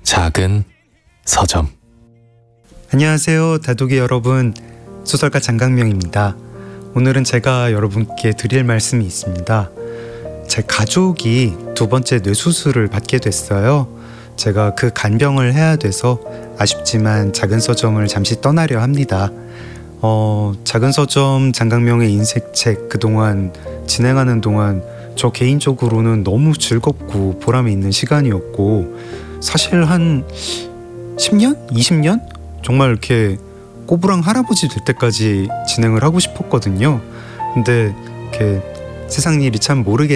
작은 서점. 안녕하세요, 다독이 여러분. 소설가 장강명입니다. 오늘은 제가 여러분께 드릴 말씀이 있습니다. 제 가족이 2번째 뇌수술을 받게 됐어요. 제가 그 간병을 해야 돼서 아쉽지만 작은 서점을 잠시 떠나려 합니다. 작은 서점 장강명의 인생책 그동안 진행하는 동안 저 개인적으로는 너무 즐겁고 보람이 있는 시간이었고, 사실 한 10년? 20년? 정말 이렇게 꼬부랑 할아버지 될 때까지 진행을 하고 싶었거든요. 근데 이렇게 세상 일이 참 모르게